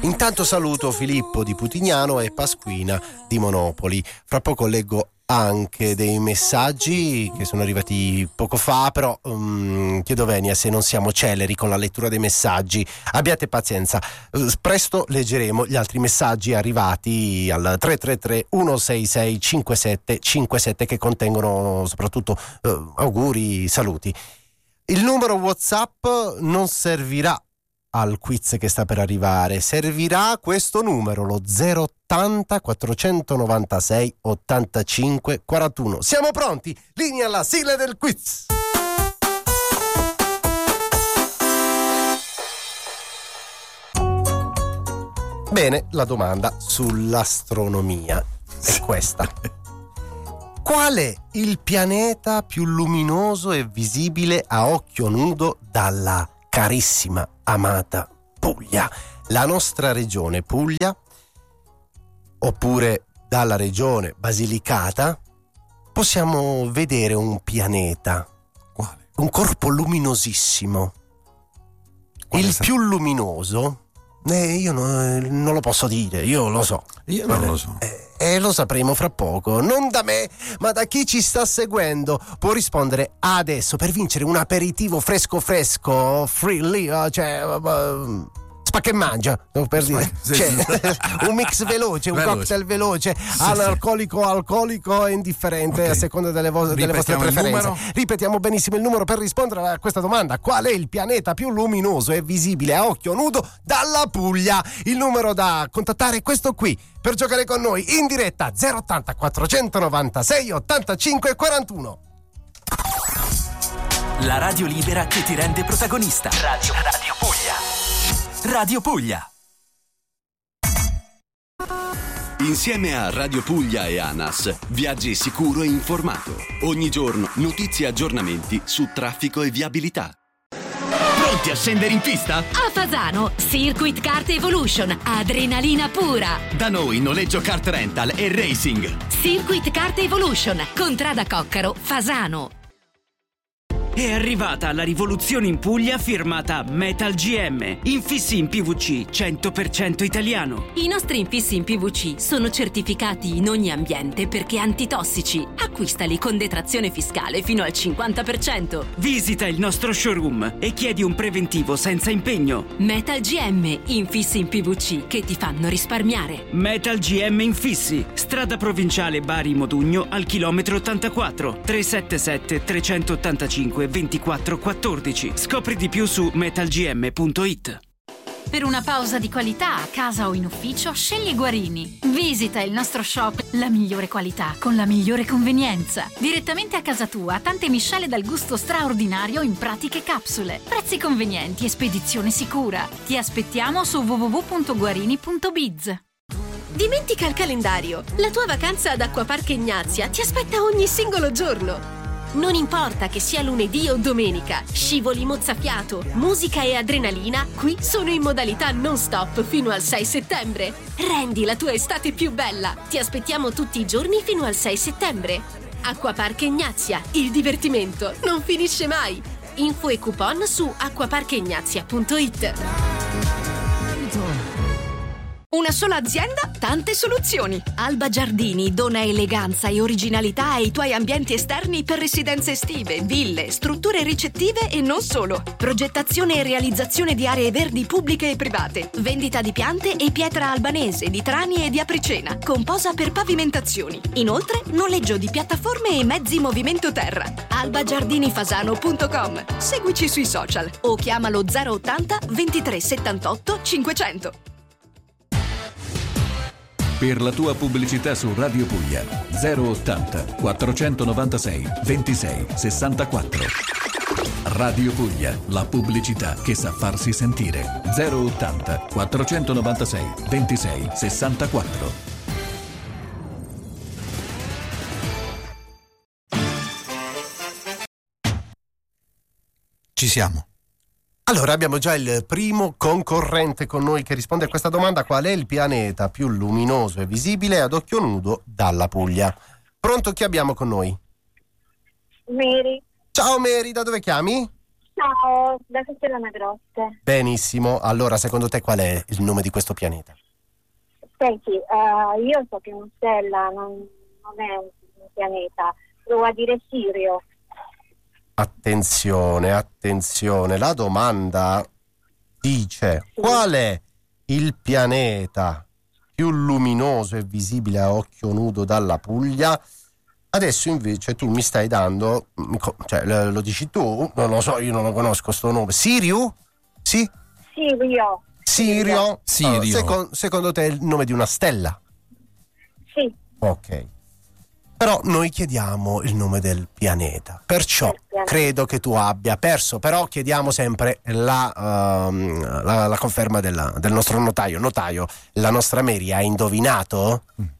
Intanto saluto Filippo di Putignano e Pasquina di Monopoli. Fra poco leggo anche dei messaggi che sono arrivati poco fa, però chiedo venia se non siamo celeri con la lettura dei messaggi. Abbiate pazienza, presto leggeremo gli altri messaggi arrivati al 333 166 5757 che contengono soprattutto auguri, saluti. Il numero WhatsApp non servirà al quiz che sta per arrivare, servirà questo numero, lo 080 496 85 41. Siamo pronti? Linea alla sigla del quiz. Bene, la domanda sull'astronomia è questa. Qual è il pianeta più luminoso e visibile a occhio nudo dalla carissima, amata Puglia? La nostra regione Puglia, oppure dalla regione Basilicata, possiamo vedere un pianeta. Quale? Un corpo luminosissimo. Quale il più luminoso? Io non lo posso dire, io lo so. Io non lo so. Lo sapremo fra poco, non da me, ma da chi ci sta seguendo. Può rispondere adesso per vincere un aperitivo fresco, free lì, spacca e mangia, per dire. Un mix veloce, un cocktail veloce, alcolico e indifferente, okay, a seconda delle vostre preferenze. Ripetiamo benissimo il numero per rispondere a questa domanda: qual è il pianeta più luminoso e visibile a occhio nudo dalla Puglia? Il numero da contattare è questo qui per giocare con noi in diretta: 080 496 85 41. La radio libera che ti rende protagonista. Radio Puglia. Radio Puglia. Insieme a Radio Puglia e ANAS viaggi sicuro e informato. Ogni giorno notizie e aggiornamenti su traffico e viabilità. Pronti a scendere in pista? A Fasano, Circuit Kart Evolution, adrenalina pura. Da noi noleggio kart rental e racing. Circuit Kart Evolution, Contrada Coccaro, Fasano. È arrivata la rivoluzione in Puglia firmata Metal GM. Infissi in PVC 100% italiano. I nostri infissi in PVC sono certificati in ogni ambiente perché antitossici. Acquistali con detrazione fiscale fino al 50%. Visita il nostro showroom e chiedi un preventivo senza impegno. Metal GM, infissi in PVC che ti fanno risparmiare. Metal GM Infissi, strada provinciale Bari Modugno al chilometro 84, 377 385 2414. Scopri di più su metalgm.it. Per una pausa di qualità a casa o in ufficio, scegli Guarini. Visita il nostro shop, la migliore qualità con la migliore convenienza. Direttamente a casa tua, tante miscele dal gusto straordinario in pratiche capsule. Prezzi convenienti e spedizione sicura. Ti aspettiamo su www.guarini.biz. Dimentica il calendario. La tua vacanza ad Acquapark Ignazia ti aspetta ogni singolo giorno. Non importa che sia lunedì o domenica, scivoli mozzafiato, musica e adrenalina qui sono in modalità non stop fino al 6 settembre. Rendi la tua estate più bella. Ti aspettiamo tutti i giorni fino al 6 settembre. Acquapark Ignazia, il divertimento non finisce mai. Info e coupon su acquaparkignazia.it. Una sola azienda, tante soluzioni. Alba Giardini dona eleganza e originalità ai tuoi ambienti esterni per residenze estive, ville, strutture ricettive e non solo. Progettazione e realizzazione di aree verdi pubbliche e private. Vendita di piante e pietra albanese, di trani e di apricena, con posa per pavimentazioni. Inoltre, noleggio di piattaforme e mezzi movimento terra. albagiardinifasano.com. Seguici sui social o chiamalo 080 23 78 500. Per la tua pubblicità su Radio Puglia 080 496 26 64. Radio Puglia, la pubblicità che sa farsi sentire. 080 496 26 64. Ci siamo. Allora, abbiamo già il primo concorrente con noi che risponde a questa domanda: qual è il pianeta più luminoso e visibile ad occhio nudo dalla Puglia? Pronto, chi abbiamo con noi? Mary. Ciao Mary, da dove chiami? Ciao, da Castellana Grotte. Benissimo, allora secondo te qual è il nome di questo pianeta? Senti, io so che una stella non è un pianeta, provo a dire Sirio. Attenzione, la domanda dice: qual è il pianeta più luminoso e visibile a occhio nudo dalla Puglia? Adesso invece tu mi stai dando, cioè lo dici tu? Non lo so, io non lo conosco sto nome. Sirio? Sì? Sirio. Secondo te è il nome di una stella? Sì. Ok. Però noi chiediamo il nome del pianeta, perciò credo che tu abbia perso, però chiediamo sempre la conferma del nostro notaio. Notaio, la nostra Mary ha indovinato?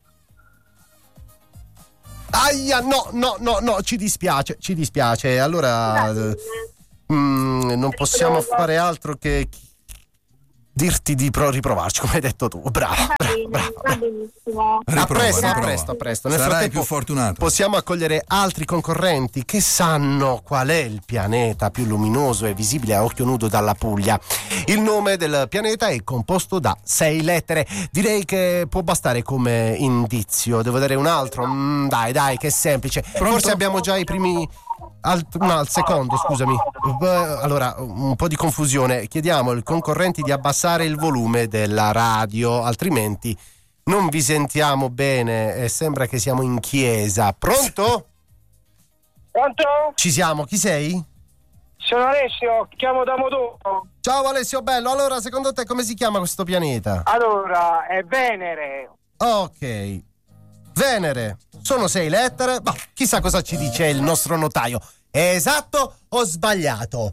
Aia, no, ci dispiace. Allora non possiamo fare altro che dirti di riprovarci, come hai detto tu. Brava. Va benissimo. A presto. Nel Sarai più fortunato. Possiamo accogliere altri concorrenti che sanno qual è il pianeta più luminoso e visibile a occhio nudo dalla Puglia. Il nome del pianeta è composto da 6 lettere. Direi che può bastare come indizio. Devo dare un altro? Dai, che semplice. Pronto? Forse abbiamo già i primi... al secondo, scusami. Allora, un po' di confusione. Chiediamo ai concorrenti di abbassare il volume della radio, altrimenti non vi sentiamo bene e sembra che siamo in chiesa. Pronto? Pronto? Ci siamo, chi sei? Sono Alessio, chiamo da Modugno. Ciao Alessio, bello. Allora, secondo te come si chiama questo pianeta? Allora, è Venere. Ok. Venere. Sono 6 lettere. Ma chissà cosa ci dice il nostro notaio. È esatto o sbagliato?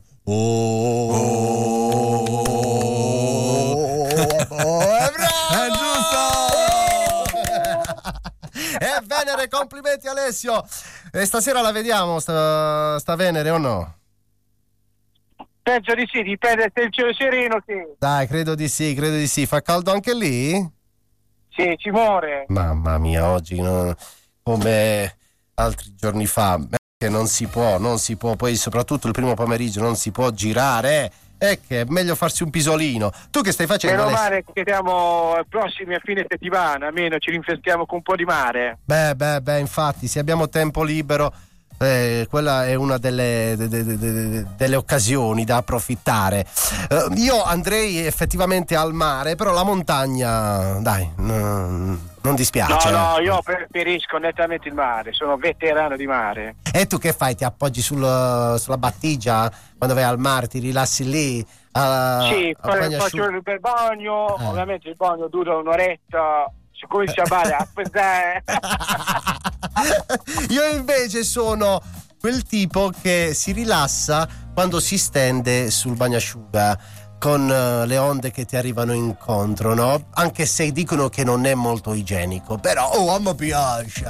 È giusto! È Venere, complimenti Alessio. E stasera la vediamo sta Venere o no? Penso di sì, dipende se il cielo è sereno, sì. Dai, credo di sì. Fa caldo anche lì? Sì, ci muore. Mamma mia, oggi come altri giorni fa, che non si può, poi soprattutto il primo pomeriggio non si può girare, è che è meglio farsi un pisolino. Tu che stai facendo? Meno male che siamo prossimi a fine settimana, almeno ci rinfreschiamo con un po' di mare. Beh, infatti, se abbiamo tempo libero, quella è una delle occasioni da approfittare. Io andrei effettivamente al mare, però la montagna, dai, non dispiace. No, io preferisco nettamente il mare, sono veterano di mare. E tu che fai? Ti appoggi sulla battigia quando vai al mare, ti rilassi lì? Sì, faccio il bel bagno, ovviamente il bagno dura un'oretta, si comincia a fare a pensare. Io invece sono quel tipo che si rilassa quando si stende sul bagnasciuga con le onde che ti arrivano incontro, no? Anche se dicono che non è molto igienico, però a me piace.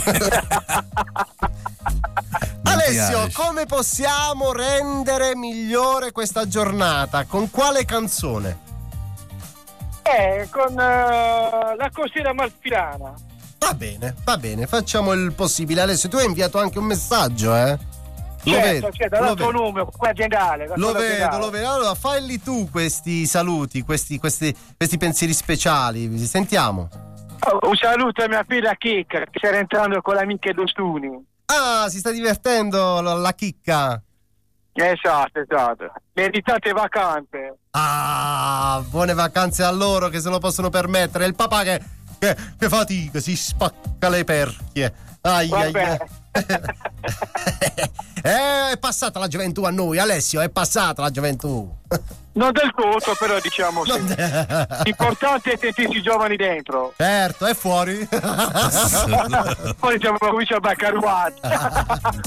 Alessio, come possiamo rendere migliore questa giornata? Con quale canzone? Con la costiera amalfitana. Va bene, facciamo il possibile. Alessio, tu hai inviato anche un messaggio, eh? Certo, dall'altro numero, qua aziendale. Lo vedo. Allora, falli tu questi saluti, questi pensieri speciali. Sentiamo. Un saluto a mia figlia Chicca, che sta rientrando con le amiche Dostuni. Ah, si sta divertendo la Chicca. Esatto. Meritate vacanze. Ah, buone vacanze a loro che se lo possono permettere. Il papà che fatica, si spacca le perchie. Ai. È passata la gioventù a noi, Alessio, è passata la gioventù. Non del tutto, però diciamo sì. L'importante è sentirsi giovani dentro. Certo, è fuori. Poi comincia a baccaruare.